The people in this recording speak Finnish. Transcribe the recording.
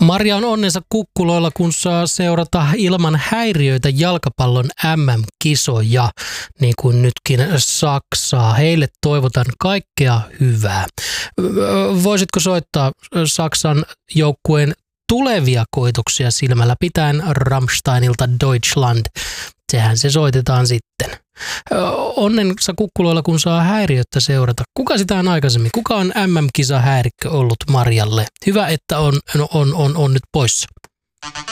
Marja on onnensa kukkuloilla, kun saa seurata ilman häiriöitä jalkapallon MM-kisoja, niin kuin nytkin Saksaa. Heille toivotan kaikkea hyvää. Voisitko soittaa Saksan joukkueen tulevia koitoksia silmällä pitäen Rammsteinilta Deutschland? Sehän se soitetaan sitten. Onnensa kukkuloilla, kun saa häiriötä seurata. Kuka sitä on aikaisemmin? Kuka on MM-kisahäirikkö ollut Marjalle? Hyvä, että on nyt poissa.